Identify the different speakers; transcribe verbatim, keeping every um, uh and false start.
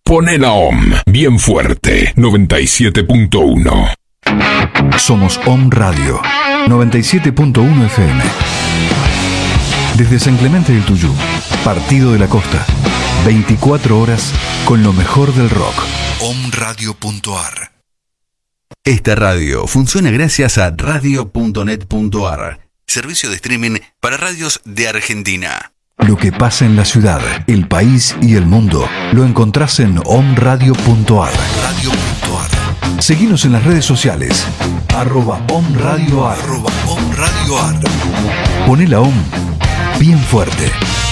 Speaker 1: Poné la O M bien fuerte, noventa y siete punto uno.
Speaker 2: Somos O M Radio, noventa y siete punto uno F M. Desde San Clemente del Tuyú, Partido de la Costa, veinticuatro horas con lo mejor del rock. omradio punto a r. Esta radio funciona gracias a radio punto net punto a r, servicio de streaming para radios de Argentina. Lo que pasa en la ciudad, el país y el mundo lo encontrás en omradio punto a r. Radio punto a r. Seguinos en las redes sociales, arroba omradioar. Arroba omradioar. Poné la O M bien fuerte.